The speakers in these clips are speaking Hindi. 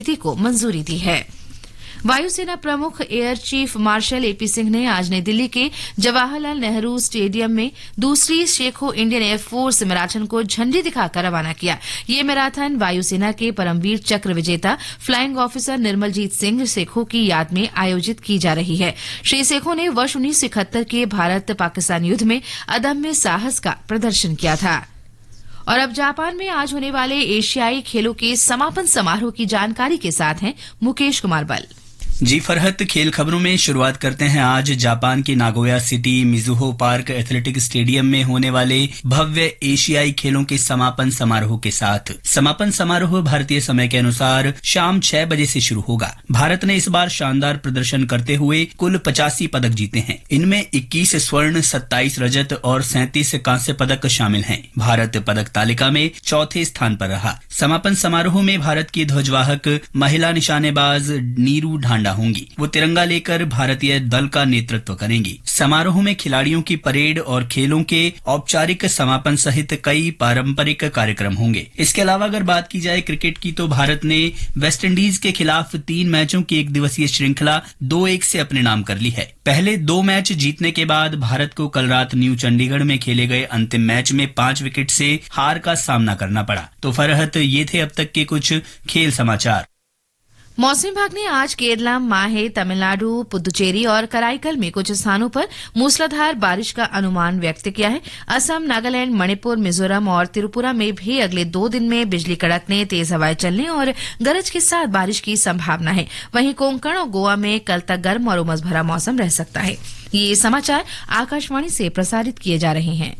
को मंजूरी दी है। वायुसेना प्रमुख air chief marshal AP Singh ने आज नई दिल्ली के जवाहरलाल नेहरू स्टेडियम में दूसरी शेखो इंडियन एयरफोर्स मैराथन को झंडी दिखाकर रवाना किया। ये मैराथन वायुसेना के परमवीर चक्र विजेता फ्लाइंग ऑफिसर निर्मलजीत सिंह सेखो की याद में आयोजित की जा रही है। श्री सेखो ने वर्ष 1971 के भारत पाकिस्तान युद्ध में अदम्य साहस का प्रदर्शन किया था। और अब जापान में आज होने वाले एशियाई खेलों के समापन समारोह की जानकारी के साथ हैं मुकेश कुमार बल। जी फरहत, खेल खबरों में शुरुआत करते हैं आज जापान की Nagoya city Mizuho park athletic stadium में होने वाले भव्य एशियाई खेलों के समापन समारोह के साथ। समापन समारोह भारतीय समय के अनुसार शाम 6 बजे से शुरू होगा। भारत ने इस बार शानदार प्रदर्शन करते हुए कुल 85 पदक जीते हैं। इनमें 21 स्वर्ण, 27 रजत और 37 कांस्य पदक शामिल हैं। भारत पदक तालिका में चौथे स्थान पर रहा। समापन समारोह में भारत की ध्वजवाहक महिला निशानेबाज नीरू ढांडा होंगी। वो तिरंगा लेकर भारतीय दल का नेतृत्व करेंगी। समारोह में खिलाड़ियों की परेड और खेलों के औपचारिक समापन सहित कई पारंपरिक कार्यक्रम होंगे। इसके अलावा अगर बात की जाए क्रिकेट की, तो भारत ने वेस्टइंडीज के खिलाफ 3 मैचों की 1 दिवसीय श्रृंखला 2-1 से अपने नाम कर ली है। पहले 2 मैच जीतने के बाद भारत को कल रात न्यू चंडीगढ़ में खेले गए अंतिम मैच में 5 विकेट से हार का सामना करना पड़ा। तो फरहत, ये थे अब तक के कुछ खेल समाचार। मौसम विभाग ने आज केरला, माहे, तमिलनाडु, पुदुचेरी और कराईकल में कुछ स्थानों पर मूसलाधार बारिश का अनुमान व्यक्त किया है। असम, नागालैंड, मणिपुर, मिजोरम और त्रिपुरा में भी अगले 2 दिन में बिजली कड़कने, तेज हवाएं चलने और गरज के साथ बारिश की संभावना है। वहीं कोंकण और गोवा में कल तक गर्म और उमस भरा मौसम रह सकता है। ये समाचार आकाशवाणी से प्रसारित किए जा रहे हैं।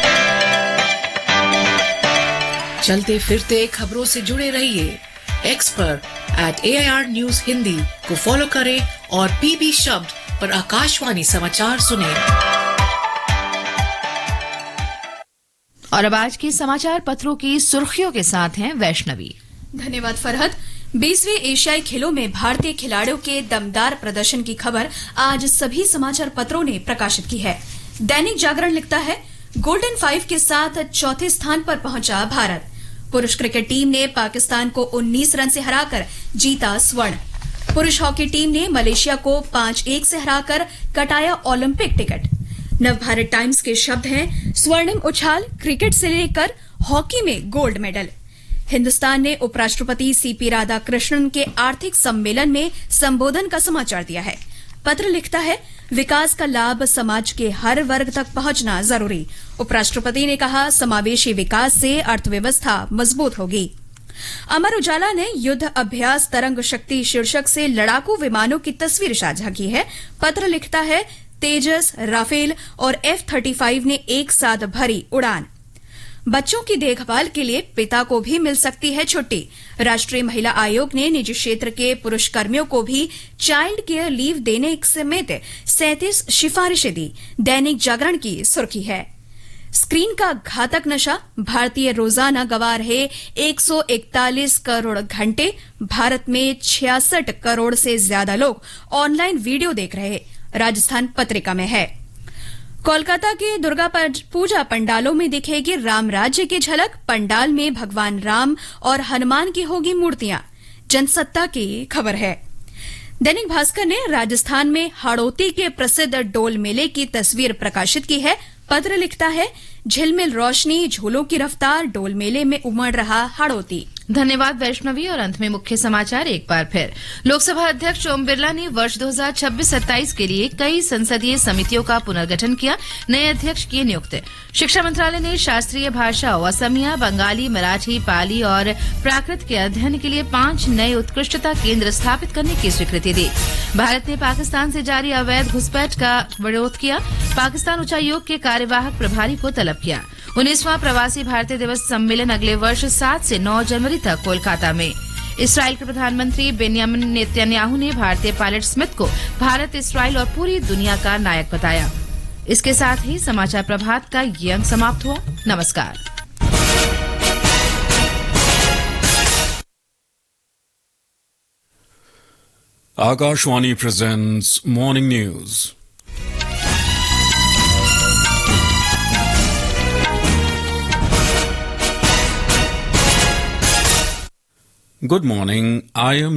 चलते फिरते खबरों से जुड़े रहिए। एक्स पर @AIR News हिंदी को फॉलो करें और PB शब्द पर आकाशवाणी समाचार सुनें। और अब आज के समाचार पत्रों की सुर्खियों के साथ हैं वैष्णवी। धन्यवाद फरहत। 20वें एशियाई खेलों में भारतीय खिलाड़ियों के दमदार प्रदर्शन की खबर आज सभी समाचार पत्रों ने प्रकाशित की है। दैनिक जागरण लिखता है, गोल्डन 5 के साथ चौथे स्थान पर पहुंचा भारत। पुरुष क्रिकेट टीम ने पाकिस्तान को 19 रन से हराकर जीता स्वर्ण। पुरुष हॉकी टीम ने मलेशिया को 5-1 से हराकर कटाया ओलंपिक टिकट। नवभारत टाइम्स के शब्द हैं, स्वर्णिम उछाल, क्रिकेट से लेकर हॉकी में गोल्ड मेडल। हिंदुस्तान ने उपराष्ट्रपति सीपी राधाकृष्णन के आर्थिक सम्मेलन में संबोधन का समाचार दिया है। पत्र लिखता है, विकास का लाभ समाज के हर वर्ग तक पहुंचना जरूरी। उपराष्ट्रपति ने कहा, समावेशी विकास से अर्थव्यवस्था मजबूत होगी। अमर उजाला ने युद्ध अभ्यास तरंग शक्ति शीर्षक से लड़ाकू विमानों की तस्वीर साझा की है। पत्र लिखता है, तेजस, राफेल और F-35 ने एक साथ भरी उड़ान। बच्चों की देखभाल के लिए पिता को भी मिल सकती है छुट्टी। राष्ट्रीय महिला आयोग ने निजी क्षेत्र के पुरुष कर्मियों को भी चाइल्ड केयर लीव देने समेत 37 सिफारिशें दी। दैनिक जागरण की सुर्खी है, स्क्रीन का घातक नशा, भारतीय रोजाना गंवा रहे 141 करोड़ घंटे। भारत में 66 करोड़ से ज्यादा लोग ऑनलाइन वीडियो देख रहे। राजस्थान पत्रिका में है। कोलकाता के दुर्गा पूजा पंडालों में दिखेगी राम राज्य की झलक। पंडाल में भगवान राम और हनुमान की होगी मूर्तियां। जनसत्ता की खबर है। दैनिक भास्कर ने राजस्थान में हाड़ौती के प्रसिद्ध डोल मेले की तस्वीर प्रकाशित की है। पत्र लिखता है, झिलमिल रोशनी, झूलों की रफ्तार, डोल मेले में उमड़ रहा हाड़ौती। धन्यवाद वैष्णवी। और अंत में मुख्य समाचार एक बार फिर। लोकसभा अध्यक्ष ओम बिरला ने वर्ष 2026-27 के लिए कई संसदीय समितियों का पुनर्गठन किया, नए अध्यक्ष किए नियुक्त। शिक्षा मंत्रालय ने शास्त्रीय भाषाओं असमिया, बंगाली, मराठी, पाली और प्राकृत के अध्ययन के लिए 5 नए उत्कृष्टता केंद्र स्थापित करने की स्वीकृति दी। भारत ने पाकिस्तान से जारी अवैध घुसपैठ का विरोध किया। पाकिस्तान उच्चायोग के कार्यवाहक प्रभारी को तलब किया। 19वां प्रवासी भारतीय दिवस सम्मेलन अगले वर्ष 7 से 9 जनवरी तक कोलकाता में। इस्राइल के प्रधानमंत्री बेंयामिन नेतन्याहू ने भारतीय पायलट स्मिथ को भारत, इस्राइल और पूरी दुनिया का नायक बताया। इसके साथ ही समाचार प्रभात का ये अंक समाप्त हुआ। नमस्कार। Akashwani presents Morning News. Good morning. I am